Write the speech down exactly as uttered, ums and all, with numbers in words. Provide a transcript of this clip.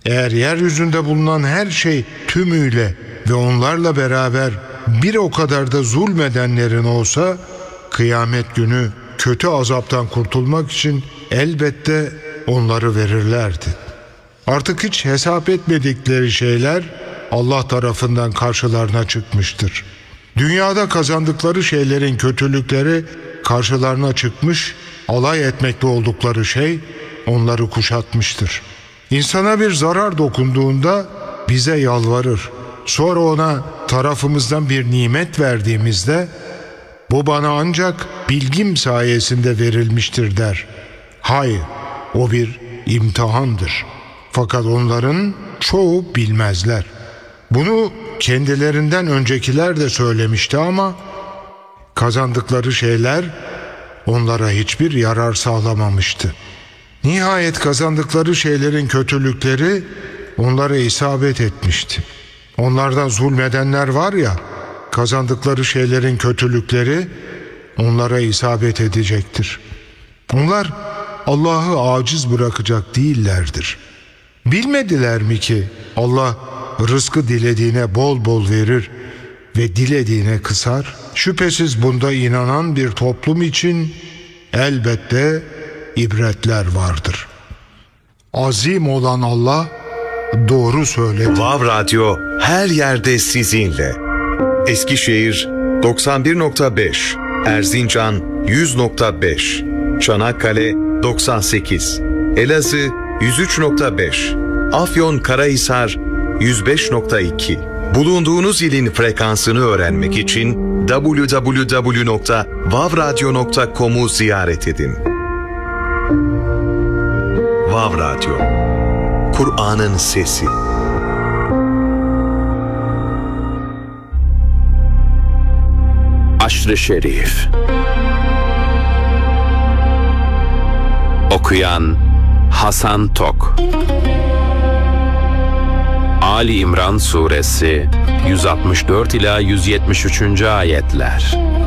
Eğer yeryüzünde bulunan her şey tümüyle ve onlarla beraber bir o kadar da zulmedenlerin olsa, kıyamet günü kötü azaptan kurtulmak için elbette onları verirlerdi. Artık hiç hesap etmedikleri şeyler Allah tarafından karşılarına çıkmıştır. Dünyada kazandıkları şeylerin kötülükleri karşılarına çıkmış, alay etmekte oldukları şey onları kuşatmıştır. İnsana bir zarar dokunduğunda bize yalvarır. Sonra ona tarafımızdan bir nimet verdiğimizde, bu bana ancak bilgim sayesinde verilmiştir der. Hayır, o bir imtihandır. Fakat onların çoğu bilmezler. Bunu kendilerinden öncekiler de söylemişti ama kazandıkları şeyler onlara hiçbir yarar sağlamamıştı. Nihayet kazandıkları şeylerin kötülükleri onlara isabet etmişti. Onlardan zulmedenler var ya, kazandıkları şeylerin kötülükleri onlara isabet edecektir. Onlar Allah'ı aciz bırakacak değillerdir. Bilmediler mi ki Allah rızkı dilediğine bol bol verir ve dilediğine kısar? Şüphesiz bunda inanan bir toplum için elbette ibretler vardır. Azim olan Allah doğru söyledi. Vav Radyo her yerde sizinle. Eskişehir doksan bir nokta beş, Erzincan yüz nokta beş, Çanakkale doksan sekiz, Elazığ yüz üç nokta beş, Afyonkarahisar yüz beş nokta iki. Bulunduğunuz ilin frekansını öğrenmek için double-u double-u double-u nokta vav radyo nokta com'u ziyaret edin. Vav Radyo, Kur'an'ın sesi. Aşr-ı Şerif. Okuyan Hasan Tok. Ali İmran Suresi yüz altmış dört ila yüz yetmiş üçüncü ayetler.